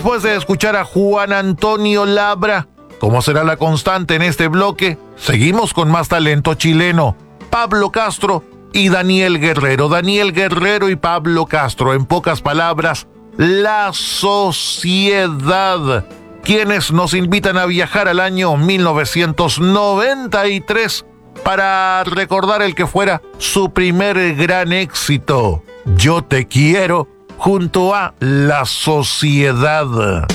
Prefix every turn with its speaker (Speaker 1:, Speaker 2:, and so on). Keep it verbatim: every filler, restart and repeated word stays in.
Speaker 1: Después de escuchar a Juan Antonio Labra, como será la constante en este bloque, seguimos con más talento chileno. Pablo Castro y Daniel Guerrero. Daniel Guerrero y Pablo Castro, en pocas palabras, La Sociedad, quienes nos invitan a viajar al año mil novecientos noventa y tres para recordar el que fuera su primer gran éxito, Yo Te Quiero, junto a La Sociedad.